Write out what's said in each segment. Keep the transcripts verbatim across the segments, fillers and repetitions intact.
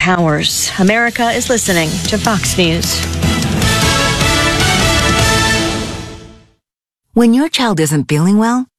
Powers. America is listening to Fox News. When your child isn't feeling well,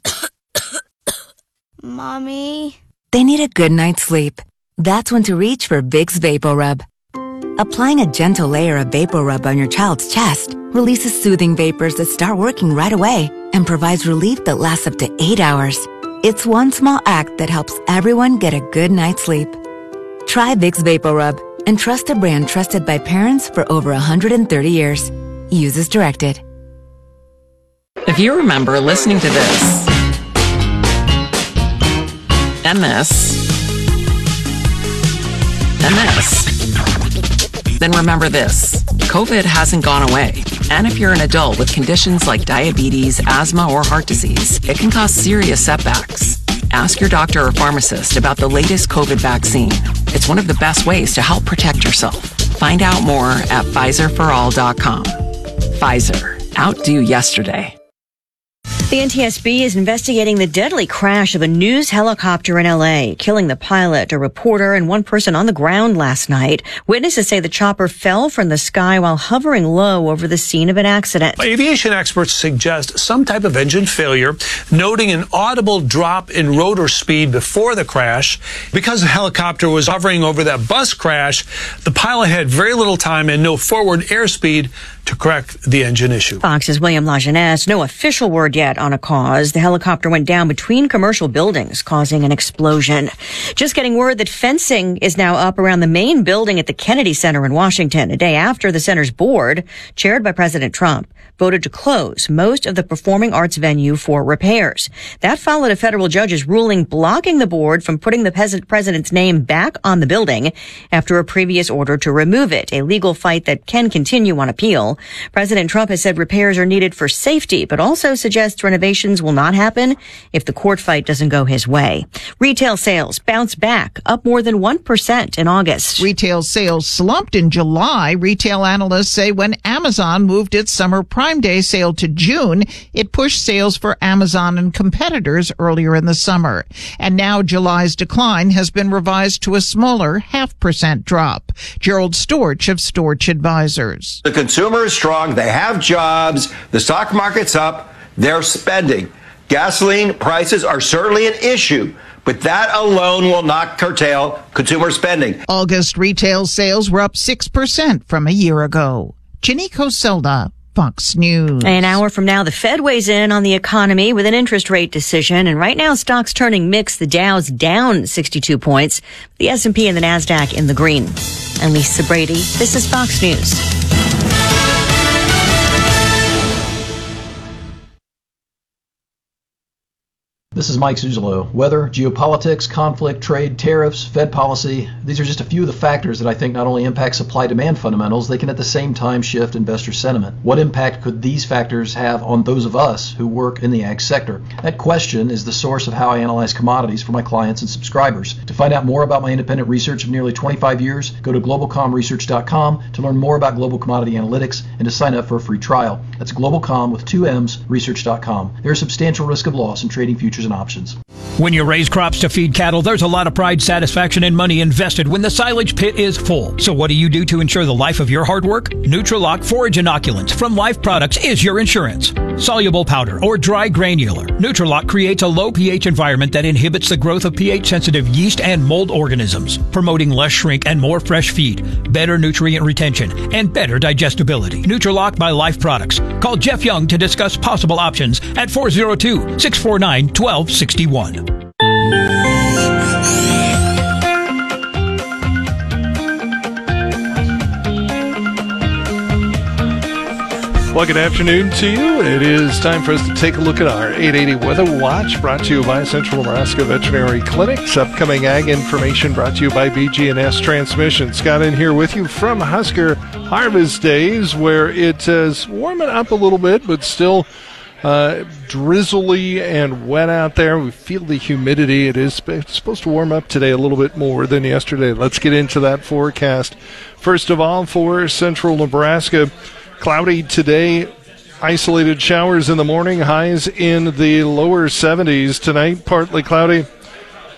Mommy, they need a good night's sleep. That's when to reach for Vicks VapoRub. Applying a gentle layer of VapoRub on your child's chest releases soothing vapors that start working right away and provides relief that lasts up to eight hours. It's one small act that helps everyone get a good night's sleep. Try Vicks VapoRub and trust a brand trusted by parents for over one hundred thirty years. Use as directed. If you remember listening to this, and this, and this, then remember this. COVID hasn't gone away. And if you're an adult with conditions like diabetes, asthma, or heart disease, it can cause serious setbacks. Ask your doctor or pharmacist about the latest COVID vaccine. It's one of the best ways to help protect yourself. Find out more at Pfizer for all dot com. Pfizer. Outdo yesterday. The N T S B is investigating the deadly crash of a news helicopter in L A, killing the pilot, a reporter, and one person on the ground last night. Witnesses say the chopper fell from the sky while hovering low over the scene of an accident. Aviation experts suggest some type of engine failure, noting an audible drop in rotor speed before the crash. Because the helicopter was hovering over that bus crash, the pilot had very little time and no forward airspeed to correct the engine issue. Fox's William Lajeunesse. No official word yet on a cause. The helicopter went down between commercial buildings, causing an explosion. Just getting word that fencing is now up around the main building at the Kennedy Center in Washington, a day after the center's board, chaired by President Trump, voted to close most of the performing arts venue for repairs. That followed a federal judge's ruling blocking the board from putting the president's name back on the building after a previous order to remove it, a legal fight that can continue on appeal. President Trump has said repairs are needed for safety, but also suggests renovations will not happen if the court fight doesn't go his way. Retail sales bounced back, up more than one percent in August. Retail sales slumped in July. Retail analysts say when Amazon moved its summer Prime Day sale to June, it pushed sales for Amazon and competitors earlier in the summer. And now July's decline has been revised to a smaller half percent drop. Gerald Storch of Storch Advisors. The consumer is strong. They have jobs. The stock market's up. They're spending. Gasoline prices are certainly an issue, but that alone will not curtail consumer spending. August retail sales were up six percent from a year ago. Janiko Selda, Fox News. An hour from now, the Fed weighs in on the economy with an interest rate decision. And right now, stocks turning mixed. The Dow's down sixty-two points. The S and P and the NASDAQ in the green. I'm Lisa Brady. This is Fox News. This is Mike Zuzolo. Weather, geopolitics, conflict, trade, tariffs, Fed policy. These are just a few of the factors that I think not only impact supply-demand fundamentals, they can at the same time shift investor sentiment. What impact could these factors have on those of us who work in the ag sector? That question is the source of how I analyze commodities for my clients and subscribers. To find out more about my independent research of nearly twenty-five years, go to global com research dot com to learn more about global commodity analytics and to sign up for a free trial. That's globalcom with two M's, research dot com. There is substantial risk of loss in trading futures and options. When you raise crops to feed cattle, there's a lot of pride, satisfaction, and money invested when the silage pit is full. So what do you do to ensure the life of your hard work? Nutrilock Forage Inoculants from Life Products is your insurance. Soluble powder or dry granular, Nutrilock creates a low pH environment that inhibits the growth of pH-sensitive yeast and mold organisms, promoting less shrink and more fresh feed, better nutrient retention, and better digestibility. Nutrilock by Life Products. Call Jeff Young to discuss possible options at four oh two, six four nine, one two six one. Well, good afternoon to you. It is time for us to take a look at our eight eighty Weather Watch, brought to you by Central Nebraska Veterinary Clinics. Upcoming ag information brought to you by B G and S Transmission. Scott in here with you from Husker Harvest Days, where it is warming up a little bit, but still uh, drizzly and wet out there. We feel the humidity. It is supposed to warm up today a little bit more than yesterday. Let's get into that forecast. First of all, for Central Nebraska, cloudy today, isolated showers in the morning, highs in the lower seventies. Tonight, partly cloudy,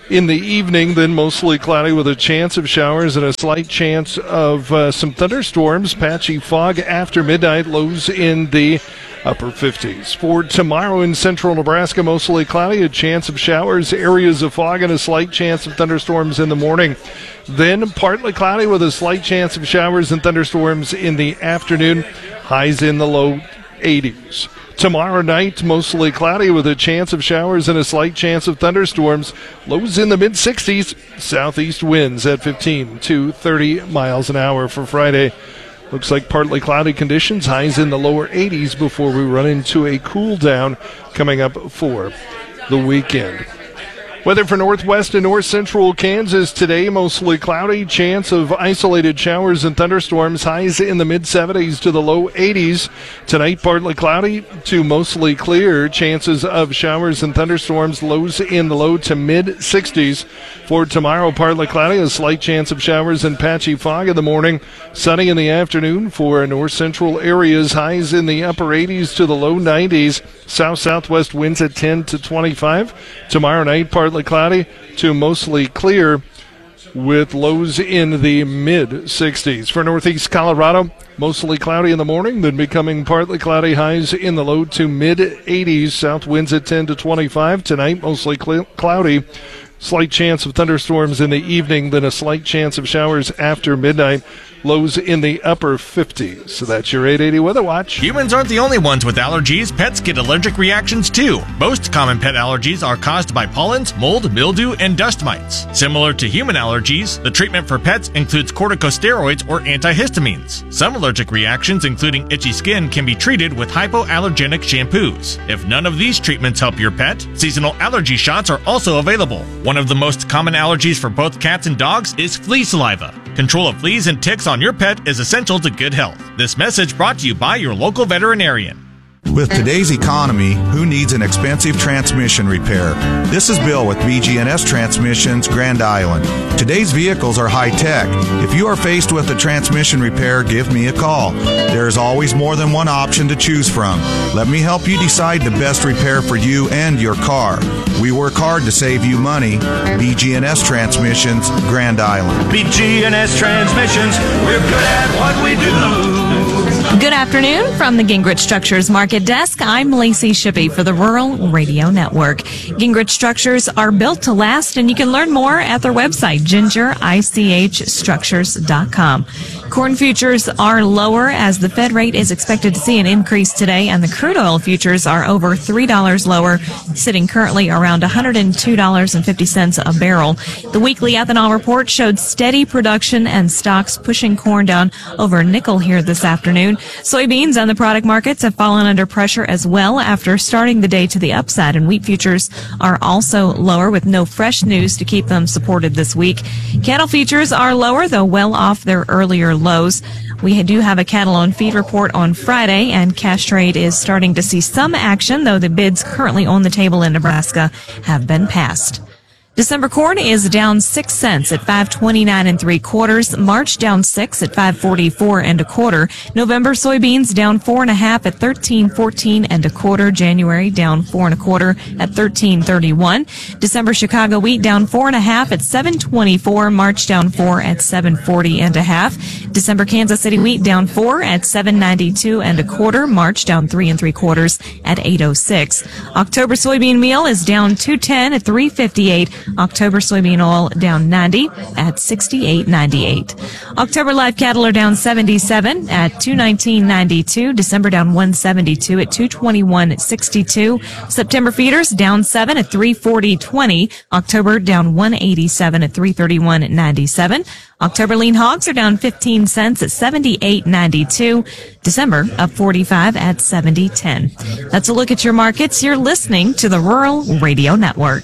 In the evening, then mostly cloudy with a chance of showers and a slight chance of uh, some thunderstorms. Patchy fog after midnight, lows in the upper fifties. For tomorrow in central Nebraska, mostly cloudy, a chance of showers, areas of fog, and a slight chance of thunderstorms in the morning. Then partly cloudy with a slight chance of showers and thunderstorms in the afternoon, highs in the low eighties. Tomorrow night, mostly cloudy with a chance of showers and a slight chance of thunderstorms. Lows in the mid-sixties. Southeast winds at fifteen to thirty miles an hour for Friday. Looks like partly cloudy conditions. Highs in the lower eighties before we run into a cool down coming up for the weekend. Weather for northwest and north central Kansas today, mostly cloudy, chance of isolated showers and thunderstorms, highs in the mid-seventies to the low eighties. Tonight, partly cloudy to mostly clear, chances of showers and thunderstorms, lows in the low to mid-sixties. For tomorrow, partly cloudy, a slight chance of showers and patchy fog in the morning, sunny in the afternoon for north central areas, highs in the upper eighties to the low nineties. South-southwest winds at ten to twenty-five. Tomorrow night, partly cloudy to mostly clear with lows in the mid-sixties. For northeast Colorado, mostly cloudy in the morning, then becoming partly cloudy, highs in the low to mid-eighties. South winds at ten to twenty-five. Tonight, mostly cl- cloudy. Slight chance of thunderstorms in the evening, then a slight chance of showers after midnight. Lows in the upper fifties. So that's your eight eighty Weather Watch. Humans aren't the only ones with allergies. Pets get allergic reactions too. Most common pet allergies are caused by pollens, mold, mildew, and dust mites. Similar to human allergies, the treatment for pets includes corticosteroids or antihistamines. Some allergic reactions, including itchy skin, can be treated with hypoallergenic shampoos. If none of these treatments help your pet, seasonal allergy shots are also available. One of the most common allergies for both cats and dogs is flea saliva. Control of fleas and ticks on your pet is essential to good health. This message brought to you by your local veterinarian. With today's economy, who needs an expensive transmission repair? This is Bill with B G N S Transmissions, Grand Island. Today's vehicles are high-tech. If you are faced with a transmission repair, give me a call. There is always more than one option to choose from. Let me help you decide the best repair for you and your car. We work hard to save you money. B G N S Transmissions, Grand Island. B G N S Transmissions, we're good at what we do. Good afternoon from the Gingrich Structures Market Desk. I'm Lacey Shippey for the Rural Radio Network. Gingrich Structures are built to last, and you can learn more at their website, ginger ich structures dot com. Corn futures are lower as the Fed rate is expected to see an increase today, and the crude oil futures are over three dollars lower, sitting currently around one hundred two dollars and fifty cents a barrel. The weekly ethanol report showed steady production and stocks pushing corn down over nickel here this afternoon. Soybeans on the product markets have fallen under pressure as well after starting the day to the upside, and wheat futures are also lower with no fresh news to keep them supported this week. Cattle futures are lower, though well off their earlier lows. We do have a cattle on feed report on Friday, and cash trade is starting to see some action, though the bids currently on the table in Nebraska have been passed. December corn is down six cents at five twenty-nine and three quarters. March down six at five forty-four and a quarter. November soybeans down four and a half at thirteen fourteen and a quarter. January down four and a quarter at thirteen thirty-one. December Chicago wheat down four and a half at seven twenty-four. March down four at seven forty and a half. December Kansas City wheat down four at seven ninety-two and a quarter. March down three and three quarters at eight oh six. October soybean meal is down two ten at three fifty-eight. October soybean oil down ninety at sixty-eight ninety-eight. October live cattle are down seventy-seven at two nineteen ninety-two. December down one seventy-two at two twenty-one sixty-two. September feeders down seven at three forty twenty. October down one eighty-seven at three thirty-one ninety-seven. October lean hogs are down fifteen cents at seventy-eight ninety-two. December up forty-five at seventy ten. That's a look at your markets. You're listening to the Rural Radio Network.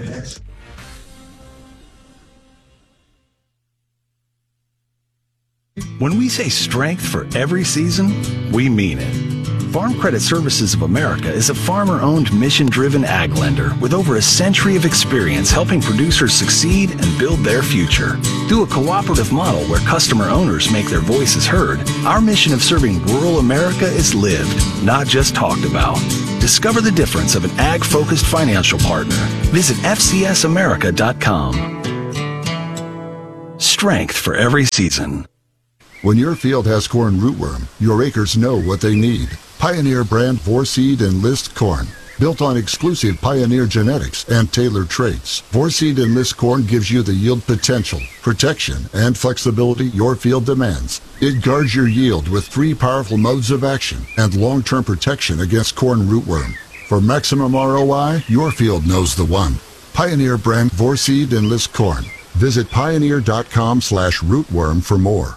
When we say strength for every season, we mean it. Farm Credit Services of America is a farmer-owned, mission-driven ag lender with over a century of experience helping producers succeed and build their future. Through a cooperative model where customer owners make their voices heard, our mission of serving rural America is lived, not just talked about. Discover the difference of an ag-focused financial partner. Visit F C S America dot com. Strength for every season. When your field has corn rootworm, your acres know what they need. Pioneer brand Vorseed Enlist corn. Built on exclusive Pioneer genetics and tailored traits, Vorseed Enlist corn gives you the yield potential, protection, and flexibility your field demands. It guards your yield with three powerful modes of action and long-term protection against corn rootworm. For maximum R O I, your field knows the one. Pioneer brand Vorseed Enlist corn. Visit pioneer.com slash rootworm for more.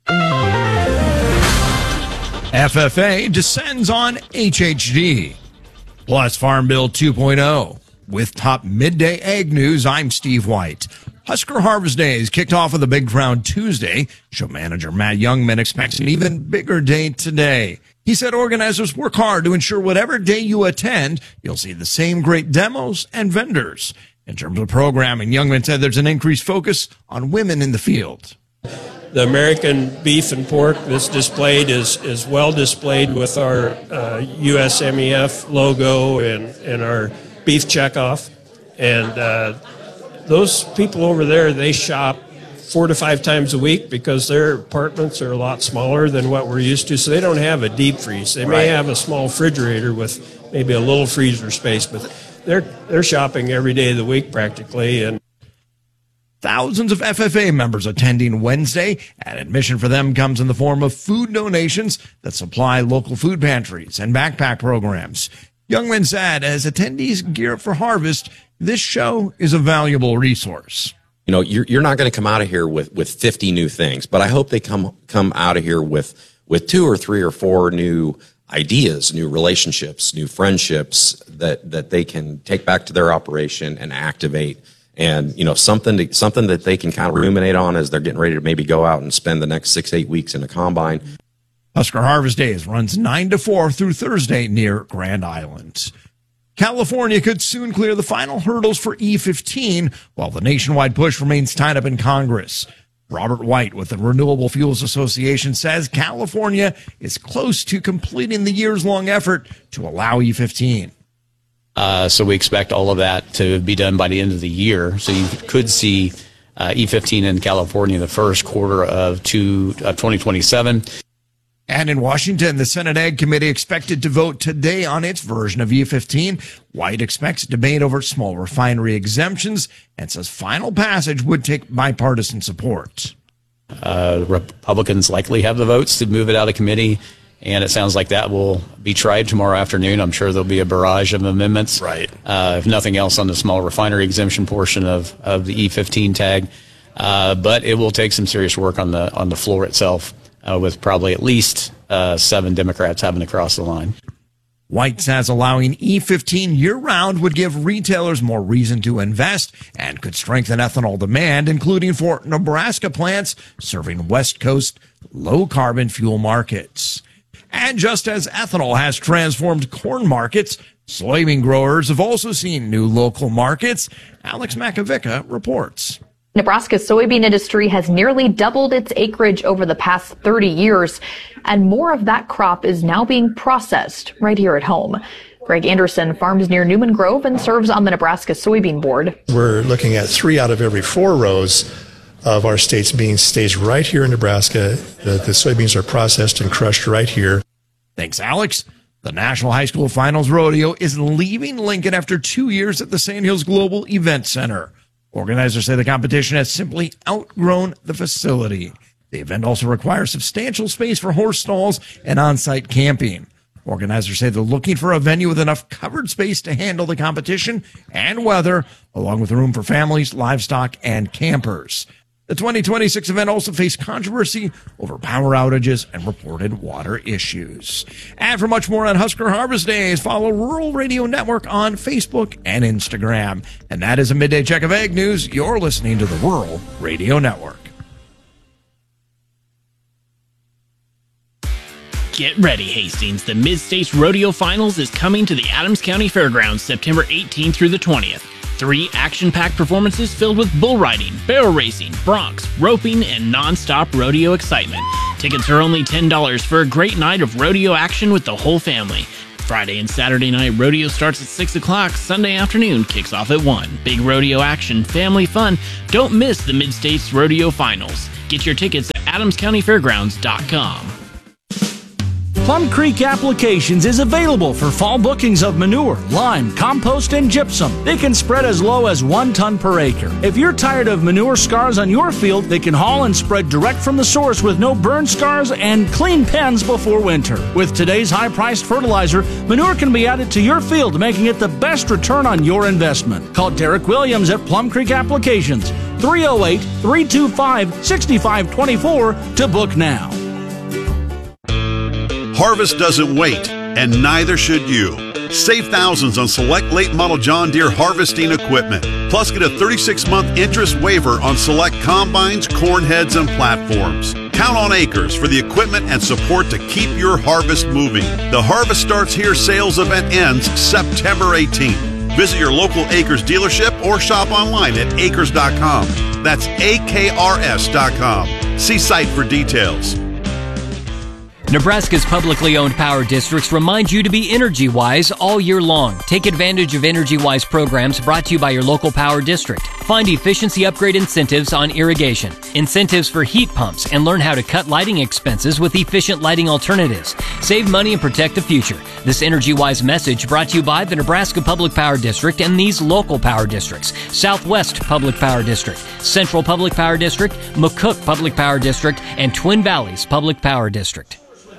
F F A descends on H H D. Plus Farm Bill two point oh. With top midday ag news, I'm Steve White. Husker Harvest Day is kicked off with a big crowd Tuesday. Show manager Matt Youngman expects an even bigger day today. He said organizers work hard to ensure whatever day you attend, you'll see the same great demos and vendors. In terms of programming, Youngman said there's an increased focus on women in the field. The American beef and pork that's displayed is, is well displayed with our uh, U S M E F logo and, and our beef checkoff. And uh, those people over there, they shop four to five times a week because their apartments are a lot smaller than what we're used to. So they don't have a deep freeze. They may have a small refrigerator with maybe a little freezer space, but they're, they're shopping every day of the week practically. And thousands of F F A members attending Wednesday, and admission for them comes in the form of food donations that supply local food pantries and backpack programs. Youngman said as attendees gear up for harvest, this show is a valuable resource. You know, you're, you're not going to come out of here with, with fifty new things, but I hope they come come out of here with, with two or three or four new ideas, new relationships, new friendships that, that they can take back to their operation and activate. And, you know, something to, something that they can kind of ruminate on as they're getting ready to maybe go out and spend the next six, eight weeks in a combine. Husker Harvest Days runs nine to four through Thursday near Grand Island. California could soon clear the final hurdles for E fifteen while the nationwide push remains tied up in Congress. Robert White with the Renewable Fuels Association says California is close to completing the years-long effort to allow E fifteen. Uh, so we expect all of that to be done by the end of the year. So you could see uh, E fifteen in California in the first quarter of, two, of twenty twenty-seven. And in Washington, the Senate Ag Committee expected to vote today on its version of E fifteen. White expects debate over small refinery exemptions and says final passage would take bipartisan support. Uh, Republicans likely have the votes to move it out of committee. And it sounds like that will be tried tomorrow afternoon. I'm sure there'll be a barrage of amendments. Right. Uh, if nothing else on the small refinery exemption portion of, of the E fifteen tag. Uh, but it will take some serious work on the on the floor itself, uh, with probably at least uh, seven Democrats having to cross the line. White says allowing E fifteen year-round would give retailers more reason to invest and could strengthen ethanol demand, including for Nebraska plants serving West Coast low-carbon fuel markets. And just as ethanol has transformed corn markets, soybean growers have also seen new local markets. Alex Makovica reports. Nebraska's soybean industry has nearly doubled its acreage over the past thirty years, and more of that crop is now being processed right here at home. Greg Anderson farms near Newman Grove and serves on the Nebraska Soybean Board. We're looking at three out of every four rows of our state's beans staged right here in Nebraska. The, the soybeans are processed and crushed right here. Thanks, Alex. The National High School Finals Rodeo is leaving Lincoln after two years at the Sandhills Global Event Center. Organizers say the competition has simply outgrown the facility. The event also requires substantial space for horse stalls and on-site camping. Organizers say they're looking for a venue with enough covered space to handle the competition and weather, along with room for families, livestock, and campers. The twenty twenty-six event also faced controversy over power outages and reported water issues. And for much more on Husker Harvest Days, follow Rural Radio Network on Facebook and Instagram. And that is a midday check of ag news. You're listening to the Rural Radio Network. Get ready, Hastings. The Mid-States Rodeo Finals is coming to the Adams County Fairgrounds September eighteenth through the twentieth. Three action-packed performances filled with bull riding, barrel racing, broncs, roping, and non-stop rodeo excitement. Tickets are only ten dollars for a great night of rodeo action with the whole family. Friday and Saturday night rodeo starts at six o'clock. Sunday afternoon kicks off at one. Big rodeo action, family fun. Don't miss the Mid-States Rodeo Finals. Get your tickets at adams county fairgrounds dot com. Plum Creek Applications is available for fall bookings of manure, lime, compost, and gypsum. They can spread as low as one ton per acre. If you're tired of manure scars on your field, they can haul and spread direct from the source with no burn scars and clean pens before winter. With today's high-priced fertilizer, manure can be added to your field, making it the best return on your investment. Call Derek Williams at Plum Creek Applications, three oh eight, three two five, six five two four to book now. Harvest doesn't wait, and neither should you. Save thousands on select late model John Deere harvesting equipment. Plus, get a thirty-six month interest waiver on select combines, corn heads, and platforms. Count on Acres for the equipment and support to keep your harvest moving. The Harvest Starts Here sales event ends September eighteenth. Visit your local Acres dealership or shop online at acres dot com. That's A K R S dot com. See site for details. Nebraska's publicly owned power districts remind you to be energy-wise all year long. Take advantage of energy-wise programs brought to you by your local power district. Find efficiency upgrade incentives on irrigation, incentives for heat pumps, and learn how to cut lighting expenses with efficient lighting alternatives. Save money and protect the future. This energy-wise message brought to you by the Nebraska Public Power District and these local power districts: Southwest Public Power District, Central Public Power District, McCook Public Power District, and Twin Valleys Public Power District.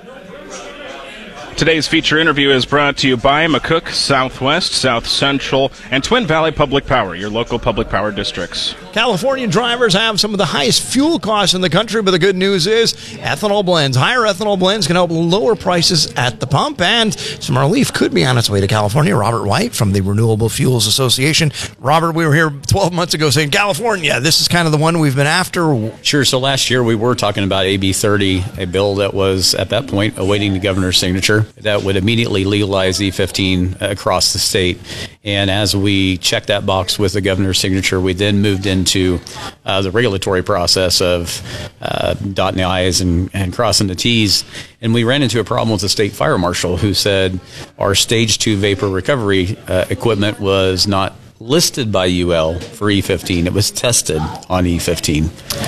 Today's feature interview is brought to you by McCook, Southwest, South Central, and Twin Valley Public Power, your local public power districts. California drivers have some of the highest fuel costs in the country, but the good news is ethanol blends. Higher ethanol blends can help lower prices at the pump, and some relief could be on its way to California. Robert White from the Renewable Fuels Association. Robert, we were here twelve months ago saying, California, this is kind of the one we've been after. Sure. So last year we were talking about A B thirty, a bill that was at that point awaiting the governor's signature that would immediately legalize E fifteen across the state. And as we checked that box with the governor's signature, we then moved into uh, the regulatory process of uh, dotting the I's and, and crossing the T's. And we ran into a problem with the state fire marshal who said our stage two vapor recovery uh, equipment was not listed by U L for E fifteen. It was tested on E fifteen.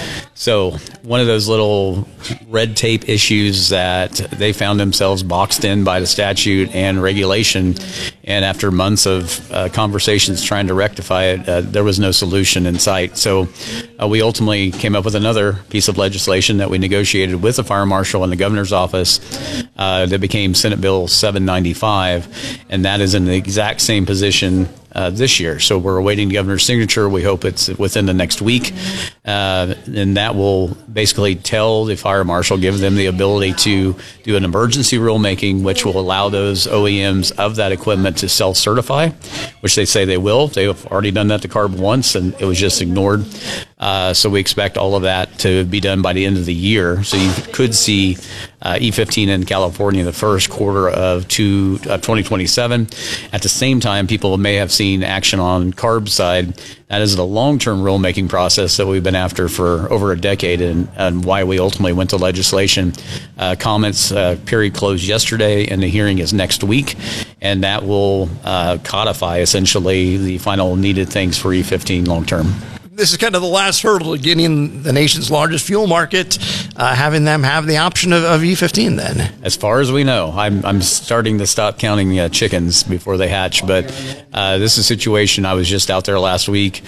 So one of those little red tape issues that they found themselves boxed in by the statute and regulation. And after months of uh, conversations trying to rectify it, uh, there was no solution in sight. So uh, we ultimately came up with another piece of legislation that we negotiated with the fire marshal and the governor's office uh, that became Senate Bill seven ninety-five. And that is in the exact same position Uh, this year. So we're awaiting the governor's signature. We hope it's within the next week. Uh, and that will basically tell the fire marshal, give them the ability to do an emergency rulemaking, which will allow those O E Ms of that equipment to self-certify, which they say they will. They've already done that to CARB once, and it was just ignored. Uh, so we expect all of that to be done by the end of the year. So you could see uh, E fifteen in California in the first quarter of, two, of twenty twenty-seven. At the same time, people may have seen action on CARB side. That is the long-term rulemaking process that we've been after for over a decade, and, and why we ultimately went to legislation. Uh, comments uh, period closed yesterday, and the hearing is next week, and that will uh, codify essentially the final needed things for E fifteen long-term. This is kind of the last hurdle to getting the nation's largest fuel market, uh, having them have the option of, of E fifteen then. As far as we know, I'm, I'm starting to stop counting the uh, chickens before they hatch, but uh, this is a situation. I was just out there last week,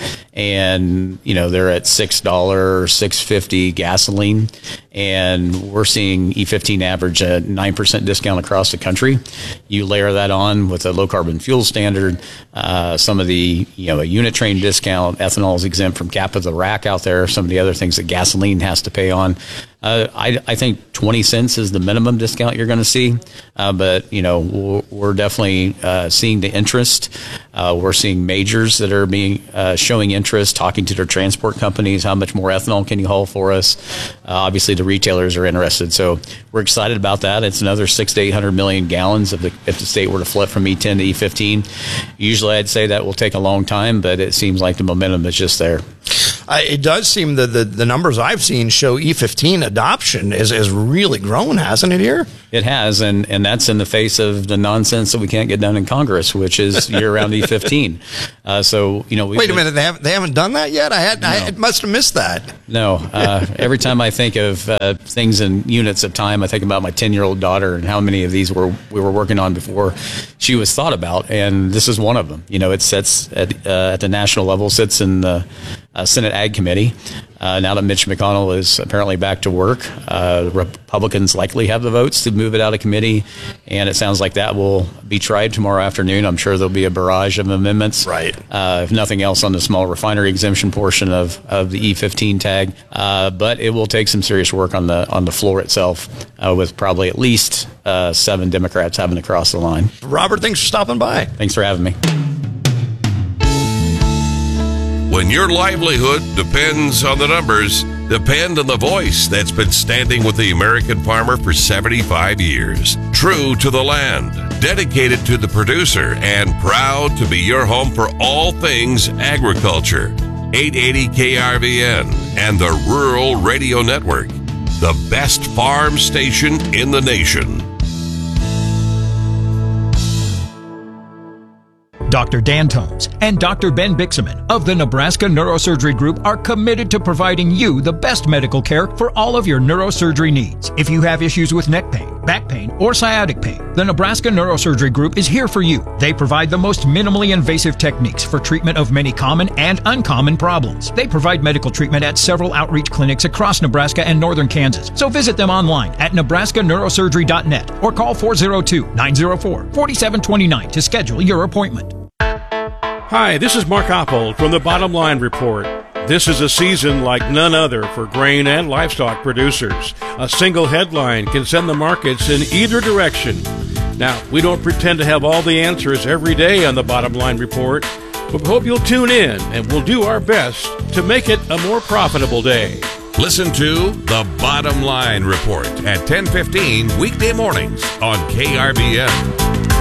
and, you know, they're at six dollars, six fifty gasoline, and we're seeing E fifteen average a nine percent discount across the country. You layer that on with a low-carbon fuel standard, uh, some of the, you know, a unit train discount, ethanol is exempt from cap of the rack out there, some of the other things that gasoline has to pay on. Uh, I, I think twenty cents is the minimum discount you're going to see, uh, but, you know, we're, we're definitely uh, seeing the interest. Uh, we're seeing majors that are being uh, showing interest, talking to their transport companies. How much more ethanol can you haul for us? Uh, obviously, the retailers are interested, so we're excited about that. It's another six to eight hundred million gallons if the, if the state were to flip from E ten to E fifteen. Usually, I'd say that will take a long time, but it seems like the momentum is just there. uh, it does seem that the, the numbers I've seen show E fifteen adoption is, is really grown, hasn't it here? It has, and, and that's in the face of the nonsense that we can't get done in Congress, which is year-round E fifteen. Uh, so, you know, we wait a minute, they haven't they haven't done that yet? I had No. I must have missed that. No. Uh, every time I think of uh, things in units of time, I think about my ten-year-old daughter and how many of these were we were working on before she was thought about, and this is one of them. You know, it sits at uh, at the national level, sits in the uh, Senate Ag Committee. Uh, now that Mitch McConnell is apparently back to work, uh, Republicans likely have the votes to move it out of committee, and it sounds like that will be tried tomorrow afternoon. I'm sure there'll be a barrage of amendments. Right. Uh, if nothing else, on the small refinery exemption portion of, of the E fifteen tag, uh, but it will take some serious work on the on the floor itself, uh, with probably at least uh, seven Democrats having to cross the line. Robert, thanks for stopping by. Thanks for having me. When your livelihood depends on the numbers, depend on the voice that's been standing with the American farmer for seventy-five years. True to the land, dedicated to the producer, and proud to be your home for all things agriculture. eight eighty K R V N and the Rural Radio Network, the best farm station in the nation. Doctor Dan Tomes and Doctor Ben Bixaman of the Nebraska Neurosurgery Group are committed to providing you the best medical care for all of your neurosurgery needs. If you have issues with neck pain, back pain, or sciatic pain, the Nebraska Neurosurgery Group is here for you. They provide the most minimally invasive techniques for treatment of many common and uncommon problems. They provide medical treatment at several outreach clinics across Nebraska and northern Kansas. So visit them online at nebraska neurosurgery dot net or call four oh two, nine oh four, four seven two nine to schedule your appointment. Hi, this is Mark Oppold from the Bottom Line Report. This is a season like none other for grain and livestock producers. A single headline can send the markets in either direction. Now, we don't pretend to have all the answers every day on the Bottom Line Report, but we hope you'll tune in and we'll do our best to make it a more profitable day. Listen to The Bottom Line Report at ten fifteen weekday mornings on K R V N.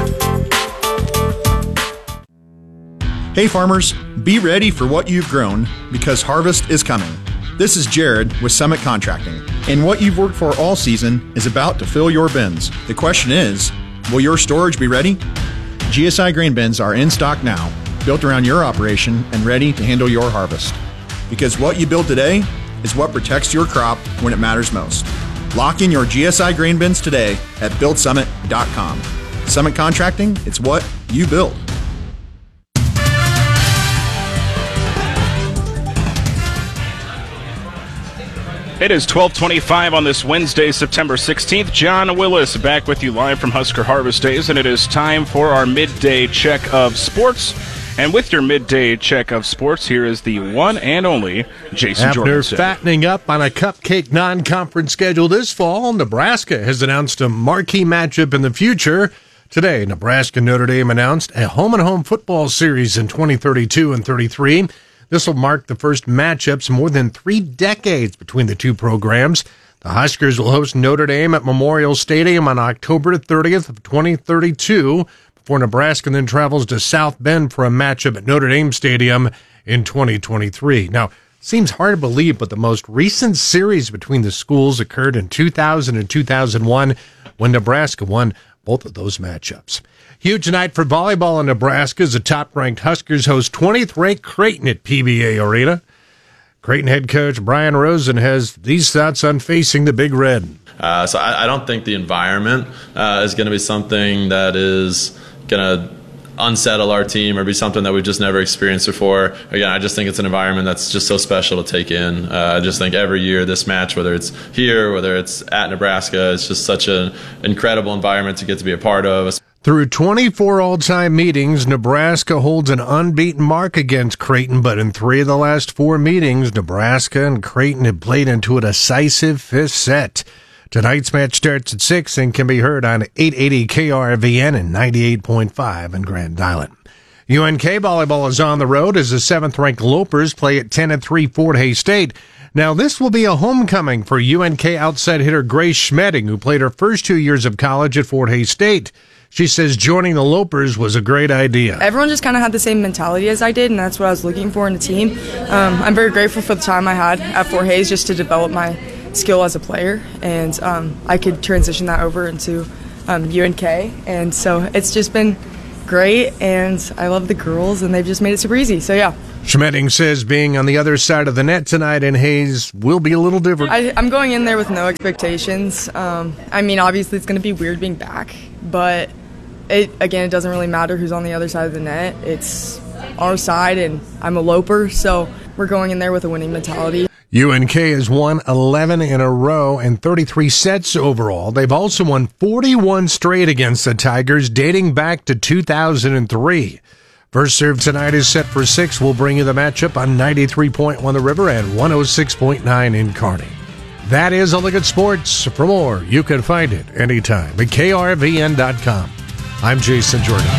Hey farmers, be ready for what you've grown because harvest is coming. This is Jared with Summit Contracting, and what you've worked for all season is about to fill your bins. The question is, will your storage be ready? G S I grain bins are in stock now, built around your operation and ready to handle your harvest. Because what you build today is what protects your crop when it matters most. Lock in your G S I grain bins today at build summit dot com. Summit Contracting, it's what you build. It is twelve twenty-five on this Wednesday, September sixteenth. John Willis back with you live from Husker Harvest Days, and it is time for our midday check of sports. And with your midday check of sports, here is the one and only Jason After Jorgensen. fattening up on a cupcake non-conference schedule this fall, Nebraska has announced a marquee matchup in the future. Today, Nebraska-Notre Dame announced a home-and-home football series in twenty thirty-two and thirty-three. This will mark the first matchups in more than three decades between the two programs. The Huskers will host Notre Dame at Memorial Stadium on October thirtieth of twenty thirty-two, before Nebraska then travels to South Bend for a matchup at Notre Dame Stadium in twenty twenty-three. Now, it seems hard to believe, but the most recent series between the schools occurred in two thousand and two thousand one when Nebraska won both of those matchups. Huge night for volleyball in Nebraska as the top-ranked Huskers host twentieth-ranked Creighton at P B A Arena. Creighton head coach Brian Rosen has these thoughts on facing the Big Red. Uh, so I, I don't think the environment uh, is going to be something that is going to unsettle our team or be something that we've just never experienced before. Again, I just think it's an environment that's just so special to take in. Uh, I just think every year this match, whether it's here, whether it's at Nebraska, it's just such an incredible environment to get to be a part of. Through twenty-four all-time meetings, Nebraska holds an unbeaten mark against Creighton, but in three of the last four meetings, Nebraska and Creighton have played into a decisive fifth set. Tonight's match starts at six and can be heard on eight eighty K R V N and ninety-eight point five in Grand Island. U N K volleyball is on the road as the seventh-ranked Lopers play at ten and three Fort Hays State. Now, this will be a homecoming for U N K outside hitter Grace Schmedding, who played her first two years of college at Fort Hays State. She says joining the Lopers was a great idea. Everyone just kind of had the same mentality as I did, and that's what I was looking for in a team. Um, I'm very grateful for the time I had at Fort Hays just to develop my skill as a player, and um, I could transition that over into um, U N K, and so it's just been great, and I love the girls, and they've just made it super easy, so yeah. Schmetting says being on the other side of the net tonight in Hays will be a little different. I, I'm going in there with no expectations. Um, I mean, obviously it's going to be weird being back, but it again, it doesn't really matter who's on the other side of the net. It's our side, and I'm a Loper, so we're going in there with a winning mentality. U N K has won eleven in a row and thirty-three sets overall. They've also won forty-one straight against the Tigers, dating back to two thousand three. First serve tonight is set for six. We'll bring you the matchup on ninety-three point one The River and one oh six point nine in Kearney. That is a look at sports. For more, you can find it anytime at K R V N dot com. I'm Jason Jordan.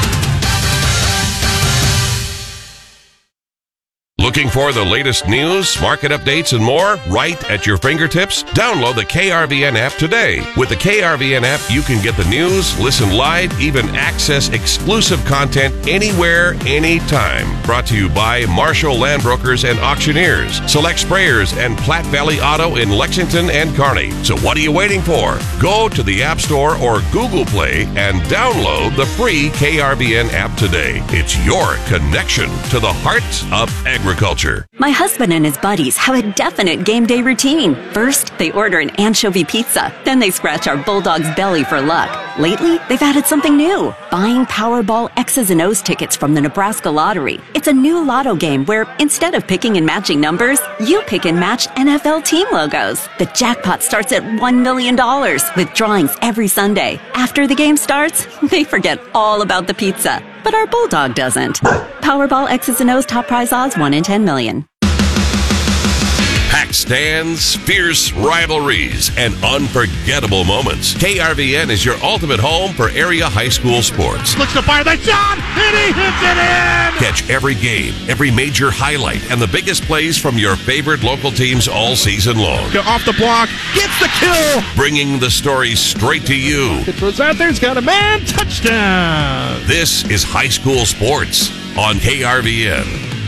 Looking for the latest news, market updates, and more right at your fingertips? Download the K R V N app today. With the K R V N app, you can get the news, listen live, even access exclusive content anywhere, anytime. Brought to you by Marshall Land Brokers and Auctioneers, Select Sprayers, and Platte Valley Auto in Lexington and Kearney. So what are you waiting for? Go to the App Store or Google Play and download the free K R V N app today. It's your connection to the heart of agriculture. Agriculture. My husband and his buddies have a definite game day routine. First, they order an anchovy pizza. Then they scratch our bulldog's belly for luck. Lately, they've added something new. Buying Powerball X's and O's tickets from the Nebraska Lottery. It's a new lotto game where instead of picking and matching numbers, you pick and match N F L team logos. The jackpot starts at one million dollars with drawings every Sunday. After the game starts, they forget all about the pizza. But our bulldog doesn't. Powerball X's and O's top prize odds one in ten million. Packed stands, fierce rivalries, and unforgettable moments. K R V N is your ultimate home for area high school sports. Looks to fire that shot, and he hits it in! Catch every game, every major highlight, and the biggest plays from your favorite local teams all season long. Go off the block, gets the kill! Bringing the stories straight to you. It throws out there, it's got a man, touchdown! This is high school sports on K R V N.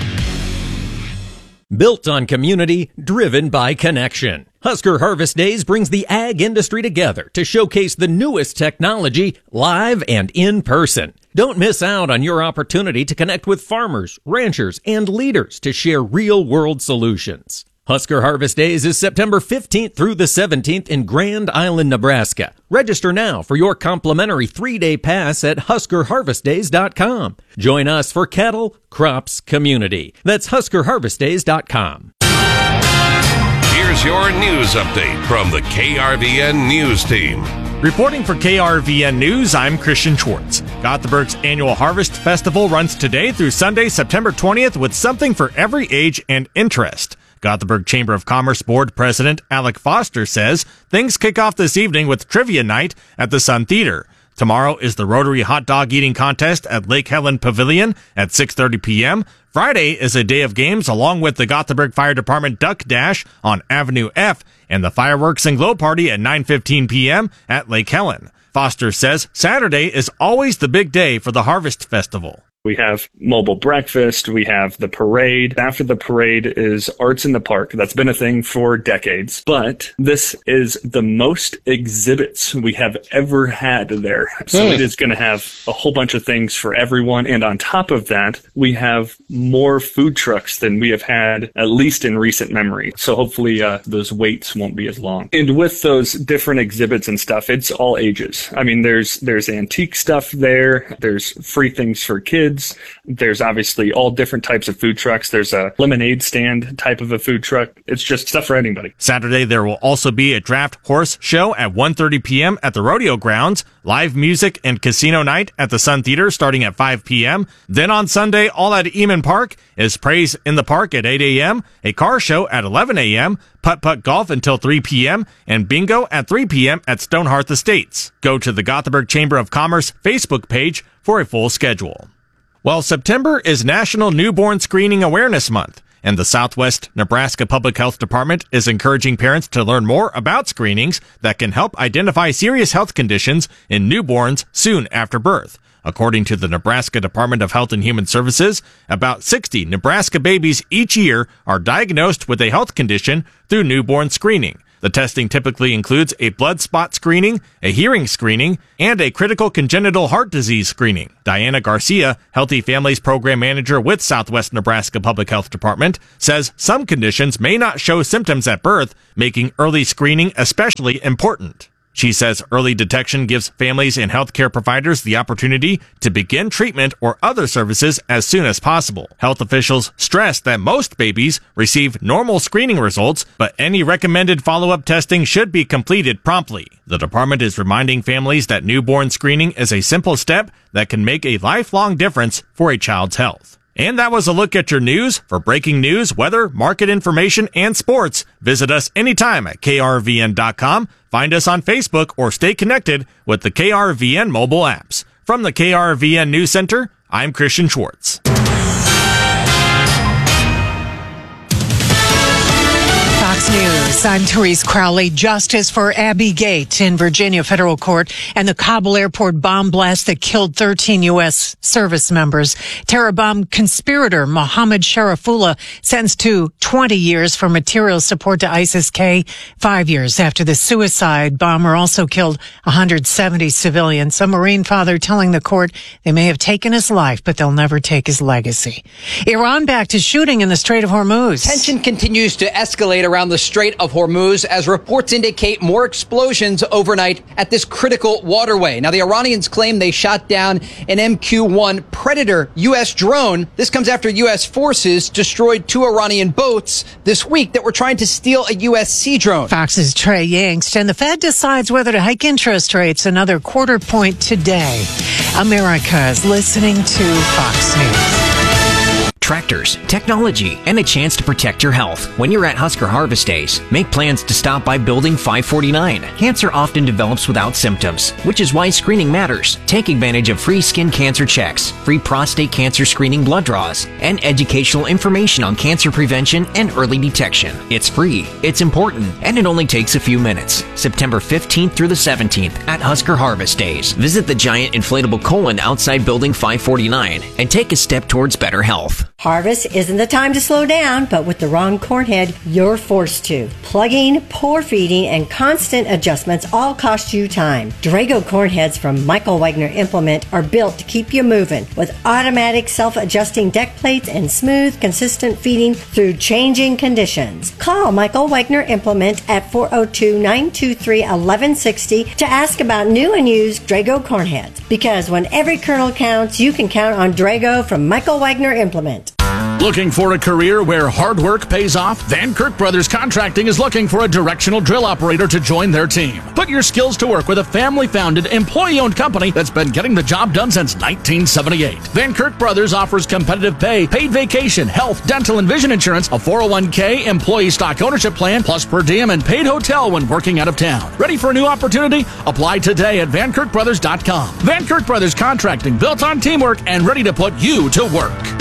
Built on community, driven by connection. Husker Harvest Days brings the ag industry together to showcase the newest technology live and in person. Don't miss out on your opportunity to connect with farmers, ranchers, and leaders to share real-world solutions. Husker Harvest Days is September fifteenth through the seventeenth in Grand Island, Nebraska. Register now for your complimentary three-day pass at husker harvest days dot com. Join us for cattle, crops, community. That's husker harvest days dot com. Here's your news update from the K R V N News Team. Reporting for K R V N News, I'm Christian Schwartz. Gothenburg's annual Harvest Festival runs today through Sunday, September twentieth, with something for every age and interest. Gothenburg Chamber of Commerce Board President Alec Foster says things kick off this evening with trivia night at the Sun Theater. Tomorrow is the Rotary Hot Dog Eating Contest at Lake Helen Pavilion at six thirty p.m. Friday is a day of games along with the Gothenburg Fire Department Duck Dash on Avenue F and the Fireworks and Glow Party at nine fifteen p.m. at Lake Helen. Foster says Saturday is always the big day for the Harvest Festival. We have mobile breakfast. We have the parade. After the parade is Arts in the Park. That's been a thing for decades. But this is the most exhibits we have ever had there. So mm. it is going to have a whole bunch of things for everyone. And on top of that, we have more food trucks than we have had, at least in recent memory. So hopefully uh, those waits won't be as long. And with those different exhibits and stuff, it's all ages. I mean, there's there's antique stuff there. There's free things for kids. There's obviously all different types of food trucks. There's a lemonade stand type of a food truck. It's just stuff for anybody. Saturday, there will also be a draft horse show at one thirty p.m. at the rodeo grounds, live music and casino night at the Sun Theater starting at five p.m. Then on Sunday, all at Eamon Park is Praise in the Park at eight a.m., a car show at eleven a.m., putt-putt golf until three p.m., and bingo at three p.m. at Stonehearth Estates. Go to the Gothenburg Chamber of Commerce Facebook page for a full schedule. Well, September is National Newborn Screening Awareness Month, and the Southwest Nebraska Public Health Department is encouraging parents to learn more about screenings that can help identify serious health conditions in newborns soon after birth. According to the Nebraska Department of Health and Human Services, about sixty Nebraska babies each year are diagnosed with a health condition through newborn screening. The testing typically includes a blood spot screening, a hearing screening, and a critical congenital heart disease screening. Diana Garcia, Healthy Families Program Manager with Southwest Nebraska Public Health Department, says some conditions may not show symptoms at birth, making early screening especially important. She says early detection gives families and healthcare providers the opportunity to begin treatment or other services as soon as possible. Health officials stress that most babies receive normal screening results, but any recommended follow-up testing should be completed promptly. The department is reminding families that newborn screening is a simple step that can make a lifelong difference for a child's health. And that was a look at your news. For breaking news, weather, market information, and sports, visit us anytime at K R V N dot com. Find us on Facebook or stay connected with the K R V N mobile apps. From the K R V N News Center, I'm Christian Schwartz. Fox News, I'm Therese Crowley. Justice for Abby Gate in Virginia federal court and the Kabul airport bomb blast that killed thirteen U S service members. Terror bomb conspirator Mohammed Sharifullah sentenced to twenty years for material support to ISIS-K, five years after the suicide bomber also killed one hundred seventy civilians. A Marine father telling the court they may have taken his life, but they'll never take his legacy. Iran back to shooting in the Strait of Hormuz. Tension continues to escalate around the Strait of Hormuz as reports indicate more explosions overnight at this critical waterway. Now, the Iranians claim they shot down an M Q one Predator U S drone. This comes after U S forces destroyed two Iranian boats this week that were trying to steal a U S sea drone. Fox's Trey Yingst, and the Fed decides whether to hike interest rates another quarter point today. America is listening to Fox News. Tractors, technology, and a chance to protect your health. When you're at Husker Harvest Days, make plans to stop by Building five forty-nine. Cancer often develops without symptoms, which is why screening matters. Take advantage of free skin cancer checks, free prostate cancer screening blood draws, and educational information on cancer prevention and early detection. It's free, it's important, and it only takes a few minutes. September fifteenth through the seventeenth at Husker Harvest Days. Visit the giant inflatable colon outside Building five forty-nine and take a step towards better health. Harvest isn't the time to slow down, but with the wrong corn head, you're forced to. Plugging, poor feeding, and constant adjustments all cost you time. Drago corn heads from Michael Wagner Implement are built to keep you moving with automatic self-adjusting deck plates and smooth, consistent feeding through changing conditions. Call Michael Wagner Implement at four oh two, nine two three, one one six oh to ask about new and used Drago corn heads. Because when every kernel counts, you can count on Drago from Michael Wagner Implement. Looking for a career where hard work pays off? Van Kirk Brothers Contracting is looking for a directional drill operator to join their team. Put your skills to work with a family-founded, employee-owned company that's been getting the job done since nineteen seventy-eight. Van Kirk Brothers offers competitive pay, paid vacation, health, dental, and vision insurance, a four oh one k, employee stock ownership plan, plus per diem and paid hotel when working out of town. Ready for a new opportunity? Apply today at van kirk brothers dot com. Van Kirk Brothers Contracting, built on teamwork and ready to put you to work.